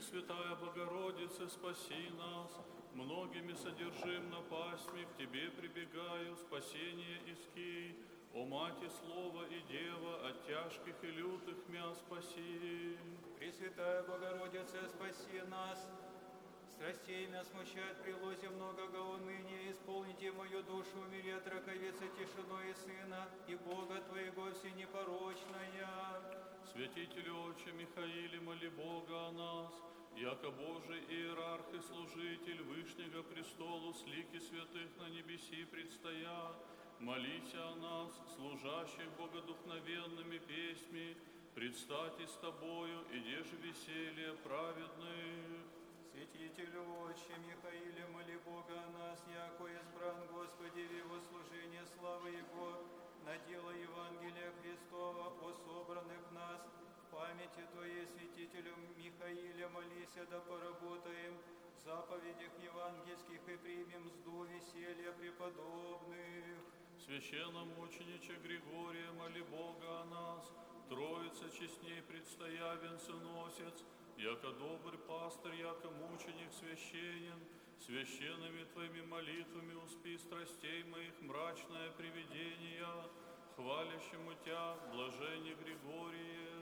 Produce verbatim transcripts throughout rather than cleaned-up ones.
Пресвятая Богородица, спаси нас, многими содержим на пасьме, к Тебе прибегаю, спасение иски. О Мати Слова и Дева, от тяжких и лютых мя спаси. Пресвятая Богородица, спаси нас. Страстей мя смущает при лозе многого уныния, исполните мою душу, умери от раковицы тишиной и Сына, и Бога Твоего всенепорочная. Святителю Отче Михаиле, моли Бога о нас, яко Божий иерарх и служитель Вышнего престолу с лики святых на небеси предстоя, молись о нас, служащих богодухновенными песьми, предстати с Тобою, и деже веселье праведных. Святителю Отче Михаиле, моли Бога о нас, яко избран Господи в Его служение славы Его, на дело Евангелия Христова, о собранных нас, в памяти Твоей, святителю Михаиле, молися, да поработаем в заповедях евангельских и примем мзду веселья преподобных. Священном мучениче Григория, моли Бога о нас, Троица честней предстоя венценосец, яко добрый пастырь, яко мученик священен, священными Твоими молитвами успи страстей моих мрачное привидение, хвалящему Тя, блажение Григорие.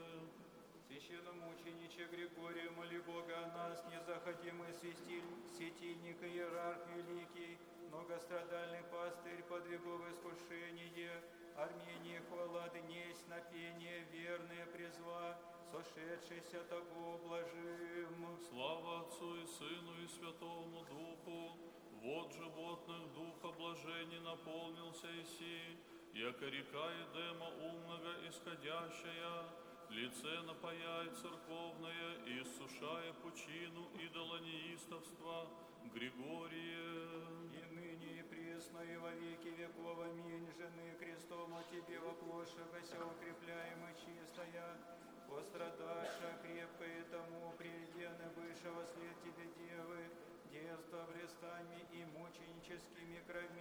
Священномучениче Григорию, моли Бога о нас, не заходи мы святиль, светильник, иерарх великий, многострадальный пастырь, подвигов искушение, Армении хвала днесь на пение, верные призва, сошедшийся того блажим. Слава Отцу и Сыну и Святому Духу, вот животных духа блажений наполнился Иси, яко река Едема умного исходящая, лице напаяет церковное, и иссушая пучину идола неистовства, Григорие. И ныне и пресно, и во веки веков, аминь. Жены крестом о Тебе воплошегося, укрепляемая чистая, пострадаша крепкое тому, приведены высшего след Тебе, Девы, детство брестами и мученическими кровьми.